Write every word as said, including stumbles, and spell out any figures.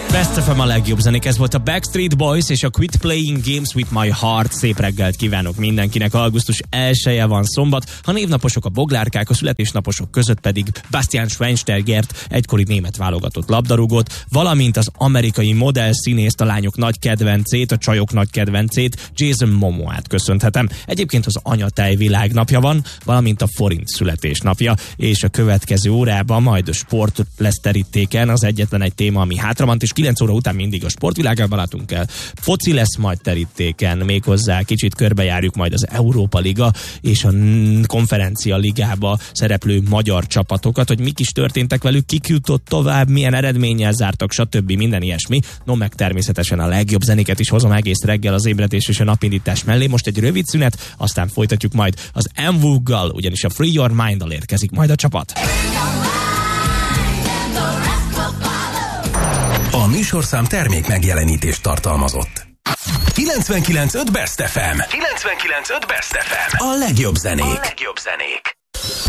Best of a legjobb zenék, ez volt a Backstreet Boys és a Quit Playing Games with My Heart. Szép reggelt kívánok mindenkinek. Augusztus elseje van, szombat. A névnaposok a boglárkák, a születésnaposok között pedig Bastian Schweinsteigert, egykori német válogatott labdarúgót, valamint az amerikai modell színészt, a lányok nagy kedvencét, a csajok nagy kedvencét, Jason Momoát köszönhetem. Egyébként az anyatej világnapja van, valamint a forint születésnapja, és a következő órában majd a sport lesz terítéken, az egyetlen egy téma, ami hátra van, és kilenc óra után mindig a sportvilágában látunk el. Foci lesz majd terítéken, méghozzá kicsit körbejárjuk majd az Európa Liga és a Konferencia Ligába szereplő magyar csapatokat, hogy mik is történtek velük, kik jutott tovább, milyen eredménnyel zártak, stb. Minden ilyesmi. No, meg természetesen a legjobb zenéket is hozom egész reggel az ébredés és a napindítás mellé. Most egy rövid szünet, aztán folytatjuk majd az em vú-gal, ugyanis a Free Your Mind-dal érkezik majd a csapat. A műsorszám termék megjelenítést tartalmazott. kilencvenkilenc pont öt Best ef em. kilencvenkilenc pont öt Best ef em. A legjobb zenék. A legjobb zenék.